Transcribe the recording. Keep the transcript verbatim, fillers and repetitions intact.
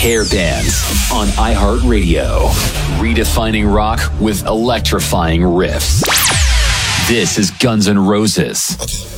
Hair Bands on iHeartRadio. Redefining rock with electrifying riffs. This is Guns N' Roses. Okay.